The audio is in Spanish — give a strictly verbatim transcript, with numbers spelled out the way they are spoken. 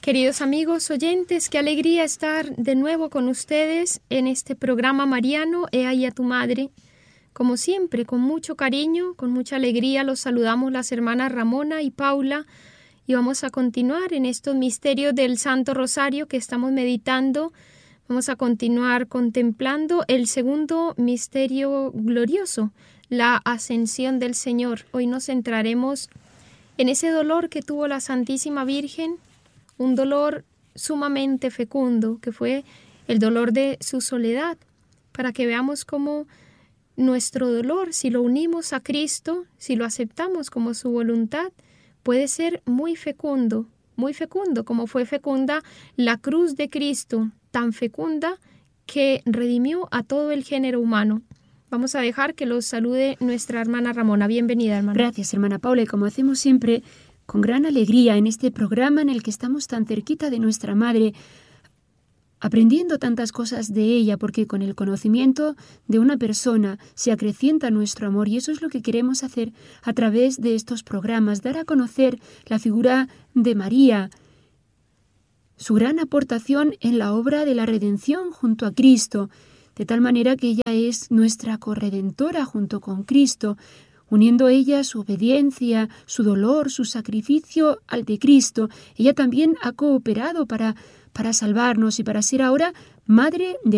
Queridos amigos oyentes, qué alegría estar de nuevo con ustedes en este programa mariano, He ahí a tu madre. Como siempre, con mucho cariño, con mucha alegría, los saludamos las hermanas Ramona y Paula y vamos a continuar en estos misterios del Santo Rosario que estamos meditando. Vamos a continuar contemplando el segundo misterio glorioso, la ascensión del Señor. Hoy nos centraremos en ese dolor que tuvo la Santísima Virgen, un dolor sumamente fecundo, que fue el dolor de su soledad, para que veamos cómo nuestro dolor, si lo unimos a Cristo, si lo aceptamos como su voluntad, puede ser muy fecundo, muy fecundo, como fue fecunda la cruz de Cristo, tan fecunda que redimió a todo el género humano. Vamos a dejar que los salude nuestra hermana Ramona. Bienvenida, hermana. Gracias, hermana Paula, y como hacemos siempre, con gran alegría en este programa en el que estamos tan cerquita de nuestra Madre, aprendiendo tantas cosas de ella, porque con el conocimiento de una persona se acrecienta nuestro amor, y eso es lo que queremos hacer a través de estos programas, dar a conocer la figura de María, su gran aportación en la obra de la redención junto a Cristo, de tal manera que ella es nuestra corredentora junto con Cristo, uniendo ella su obediencia, su dolor, su sacrificio al de Cristo. Ella también ha cooperado para, para salvarnos y para ser ahora madre de